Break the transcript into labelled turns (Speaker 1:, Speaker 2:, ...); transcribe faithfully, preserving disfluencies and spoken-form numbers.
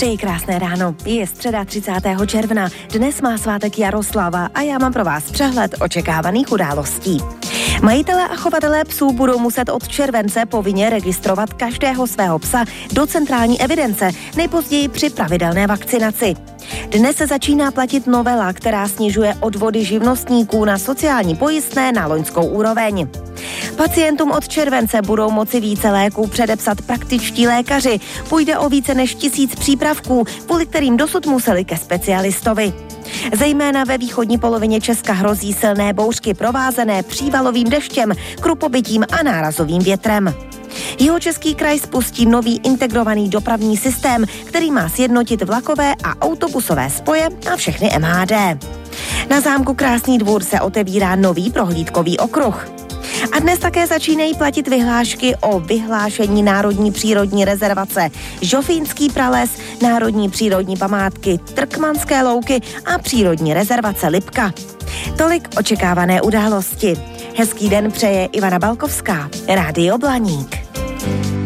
Speaker 1: Přeji krásné ráno. Je středa třicátého června. Dnes má svátek Jaroslava a já mám pro vás přehled očekávaných událostí. Majitelé a chovatelé psů budou muset od července povinně registrovat každého svého psa do centrální evidence, nejpozději při pravidelné vakcinaci. Dnes se začíná platit novela, která snižuje odvody živnostníků na sociální pojistné na loňskou úroveň. Pacientům od července budou moci více léků předepsat praktičtí lékaři. Půjde o více než tisíc přípravků, kvůli kterým dosud museli ke specialistovi. Zejména ve východní polovině Česka hrozí silné bouřky provázené přívalovým deštěm, krupobytím a nárazovým větrem. Jihočeský kraj spustí nový integrovaný dopravní systém, který má sjednotit vlakové a autobusové spoje a všechny M H D. Na zámku Krásný Dvůr se otevírá nový prohlídkový okruh. A dnes také začínají platit vyhlášky o vyhlášení národní přírodní rezervace Žofínský prales, národní přírodní památky Trkmanské louky a přírodní rezervace Lipka. Tolik očekávané události. Hezký den přeje Ivana Balkovská, Rádio Blaník.